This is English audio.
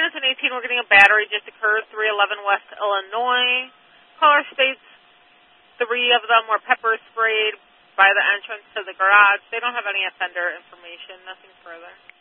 units in 18, we're getting a battery just occurred, 311 West Illinois. Caller states 3 of them were pepper sprayed by the entrance to the garage. They don't have any offender information, nothing further.